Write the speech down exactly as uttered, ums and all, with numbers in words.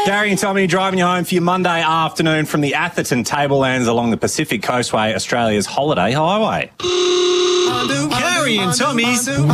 Gary and Tommy driving you home for your Monday afternoon from the Atherton Tablelands along the Pacific Coastway, Australia's holiday highway. Gary and Tommy's